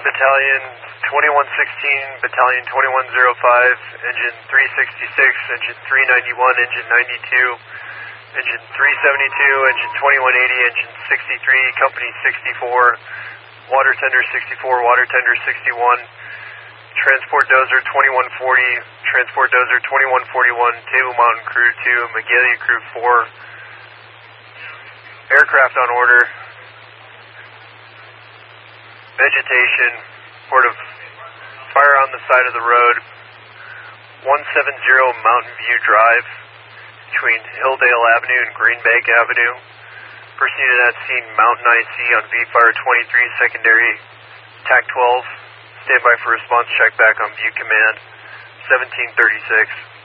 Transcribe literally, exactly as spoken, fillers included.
Battalion twenty-one sixteen, Battalion twenty-one oh five, Engine three sixty-six, Engine three ninety-one, Engine ninety-two, Engine three seventy-two, Engine twenty-one eighty, Engine sixty-three, Company sixty-four, Water Tender sixty-four, Water Tender sixty-one, Transport Dozer twenty-one forty, Transport Dozer twenty-one forty-one, Table Mountain Crew two, Magalia Crew four, aircraft on order, vegetation, port of fire on the side of the road, one seventy Mountain View Drive, between Hilldale Avenue and Greenbank Avenue. First unit at scene, Mountain I C on V Fire twenty-three, secondary T A C twelve. Stand by for response check back on view command, seventeen thirty-six.